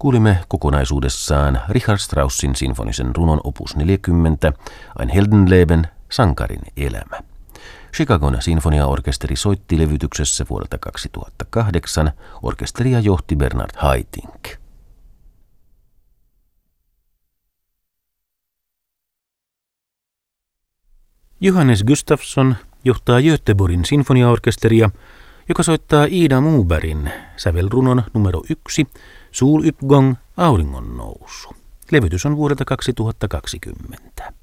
Kuulimme kokonaisuudessaan Richard Straussin sinfonisen runon opus 40, Ein Heldenleben, sankarin elämä. Chicagon sinfoniaorkesteri soitti levytyksessä vuodelta 2008. Orkesteria johti Bernard Haitink. Johannes Gustafsson johtaa Göteborgin sinfoniaorkesteria, joka soittaa Ida Mobergin sävelrunon numero 1, Soluppgång, auringon nousu. Levytys on vuodelta 2020.